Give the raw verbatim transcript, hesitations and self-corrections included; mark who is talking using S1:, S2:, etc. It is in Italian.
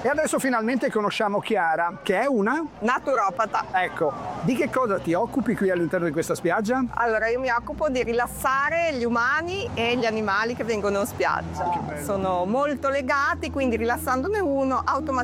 S1: adesso finalmente conosciamo Chiara, che è una...
S2: Naturopata.
S1: Ecco, di che cosa ti occupi qui all'interno di questa spiaggia?
S2: Allora, io mi occupo di rilassare gli umani e gli animali che vengono in spiaggia. Sono molto legati, quindi rilassandone uno, automaticamente